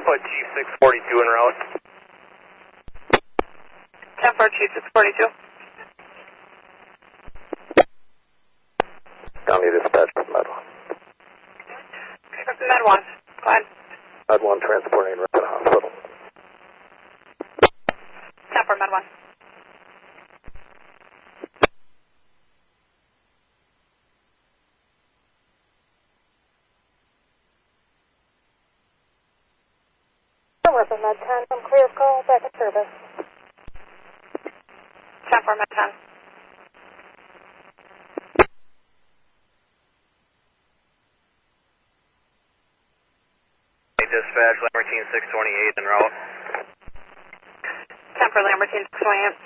put Chief 642 en route. 10-4 Chief 642. County Dispatch from Med 1. Med 1, go ahead. Med 1 transporting right to the hospital. 10-4 Med 1. Weapon Med 10 from clear call, back in service. 10-4 Med 10. Dispatch, Lambertine 628 en route. 10-4 Lambertine 628.